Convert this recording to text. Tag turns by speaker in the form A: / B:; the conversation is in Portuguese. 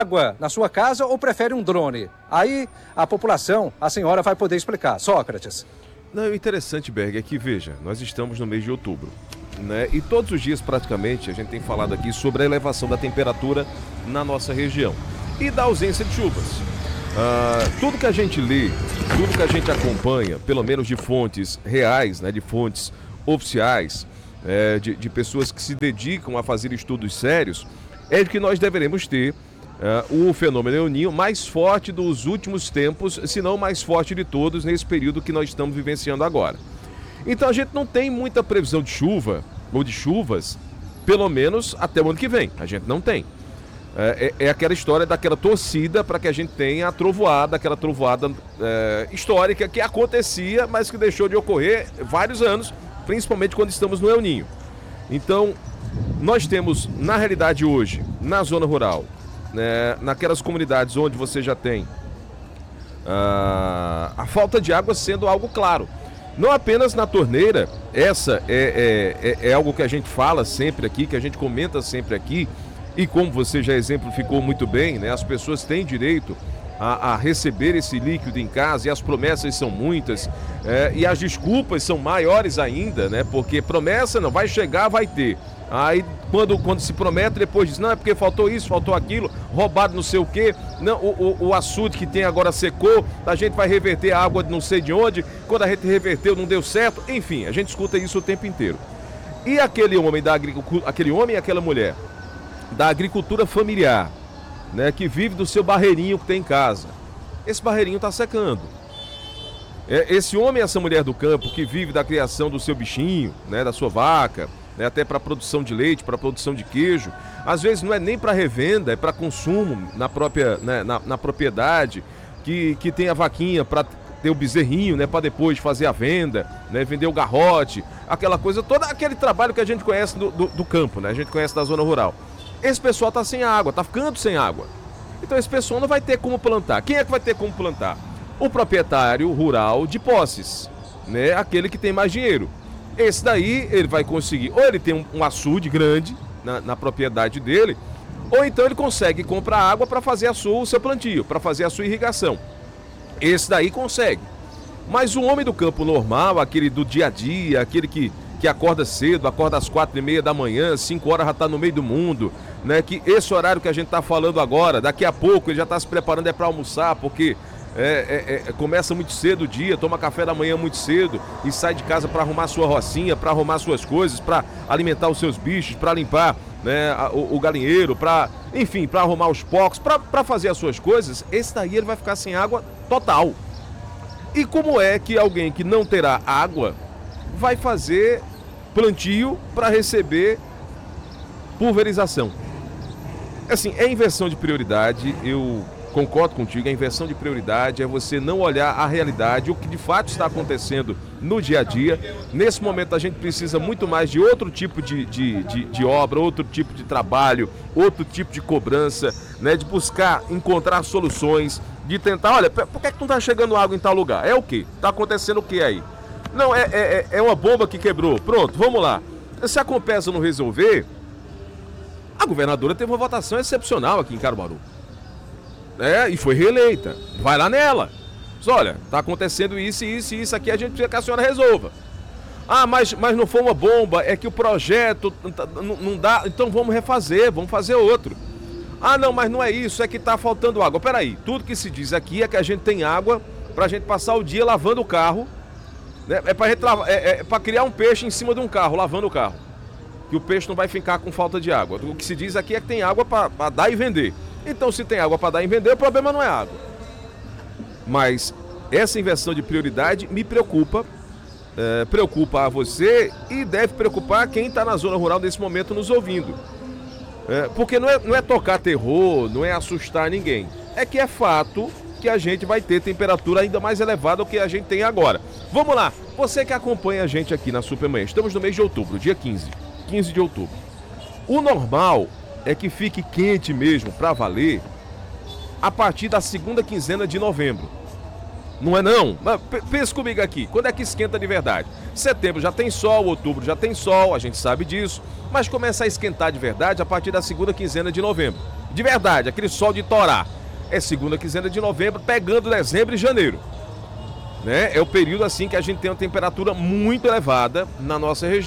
A: água na sua casa ou prefere um drone? Aí a população, a senhora vai poder explicar. Sócrates.
B: Não, o interessante, Berg, é que, veja, nós estamos no mês de outubro, né? E todos os dias, praticamente, a gente tem falado aqui sobre a elevação da temperatura na nossa região e da ausência de chuvas. Tudo que a gente lê, tudo que a gente acompanha, pelo menos de fontes reais, né, de fontes oficiais, de pessoas que se dedicam a fazer estudos sérios, é de que nós deveremos ter o fenômeno El Niño mais forte dos últimos tempos, se não o mais forte de todos nesse período que nós estamos vivenciando agora. Então a gente não tem muita previsão de chuva, ou de chuvas, pelo menos até o ano que vem. A gente não tem. É aquela história daquela torcida para que a gente tenha a trovoada, aquela trovoada histórica que acontecia, mas que deixou de ocorrer vários anos, principalmente quando estamos no El Niño. Então, nós temos, na realidade hoje, na zona rural, naquelas comunidades onde você já tem a falta de água sendo algo claro. Não apenas na torneira, essa é algo que a gente fala sempre aqui, que a gente comenta sempre aqui, e como você já exemplificou muito bem, né, as pessoas têm direito a receber esse líquido em casa, e as promessas são muitas, e as desculpas são maiores ainda, né, porque promessa não vai chegar, vai ter. Aí quando se promete, depois diz, não, é porque faltou isso, faltou aquilo, roubado não sei o quê, não, o açude que tem agora secou, a gente vai reverter a água de não sei de onde, quando a gente reverteu não deu certo, enfim, a gente escuta isso o tempo inteiro. E aquele homem e aquela mulher da agricultura familiar, né, que vive do seu barreirinho que tem em casa, esse barreirinho está secando. Esse homem e essa mulher do campo que vive da criação do seu bichinho, né, da sua vaca, até para produção de leite, para produção de queijo, às vezes não é nem para revenda, é para consumo na própria, né, na propriedade, que tem a vaquinha para ter o bezerrinho, né, para depois fazer a venda, né, vender o garrote, aquela coisa, todo aquele trabalho que a gente conhece do campo, né, a gente conhece da zona rural. Esse pessoal está sem água, está ficando sem água. Então esse pessoal não vai ter como plantar. Quem é que vai ter como plantar? O proprietário rural de posses, né, aquele que tem mais dinheiro. Esse daí, ele vai conseguir, ou ele tem um açude grande na propriedade dele, ou então ele consegue comprar água para fazer o seu plantio, para fazer a sua irrigação. Esse daí consegue. Mas o homem do campo normal, aquele do dia a dia, aquele que acorda cedo, acorda às 4h30 da manhã, 5 horas já está no meio do mundo, né? Que esse horário que a gente está falando agora, daqui a pouco ele já está se preparando para almoçar, porque começa muito cedo o dia, toma café da manhã muito cedo e sai de casa para arrumar sua rocinha, para arrumar suas coisas, para alimentar os seus bichos, para limpar, né, o galinheiro, enfim, para arrumar os porcos, para fazer as suas coisas. Esse daí ele vai ficar sem água total. E como é que alguém que não terá água vai fazer plantio para receber pulverização? Assim, é inversão de prioridade. Eu concordo contigo, a inversão de prioridade é você não olhar a realidade, o que de fato está acontecendo no dia a dia. Nesse momento a gente precisa muito mais de outro tipo de obra, outro tipo de trabalho, outro tipo de cobrança, né? De buscar encontrar soluções, de tentar, olha, por que não está chegando água em tal lugar? É o quê? Está acontecendo o que aí? Não, é uma bomba que quebrou. Pronto, vamos lá. Se a Compesa não resolver, a governadora teve uma votação excepcional aqui em Caruaru. E foi reeleita. Vai lá nela. Diz, olha, tá acontecendo isso e isso e isso aqui, a gente precisa que a senhora resolva. Ah, mas não foi uma bomba, é que o projeto não dá, então vamos refazer, vamos fazer outro. Ah, não, mas não é isso, é que tá faltando água. Peraí, tudo que se diz aqui é que a gente tem água pra gente passar o dia lavando o carro, né? É pra criar um peixe em cima de um carro, lavando o carro. Que o peixe não vai ficar com falta de água. O que se diz aqui é que tem água pra dar e vender. Então, se tem água para dar e vender, o problema não é água. Mas essa inversão de prioridade me preocupa, preocupa a você e deve preocupar quem está na zona rural nesse momento nos ouvindo. Porque não é tocar terror, não é assustar ninguém. É que é fato que a gente vai ter temperatura ainda mais elevada do que a gente tem agora. Vamos lá, você que acompanha a gente aqui na Supermanhã, estamos no mês de outubro, dia 15 de outubro. O normal é que fique quente mesmo, para valer, a partir da segunda quinzena de novembro. Não é não? Mas pensa comigo aqui, quando é que esquenta de verdade? Setembro já tem sol, outubro já tem sol, a gente sabe disso, mas começa a esquentar de verdade a partir da segunda quinzena de novembro. De verdade, aquele sol de torar. É segunda quinzena de novembro, pegando dezembro e janeiro. Né? É o período assim que a gente tem uma temperatura muito elevada na nossa região.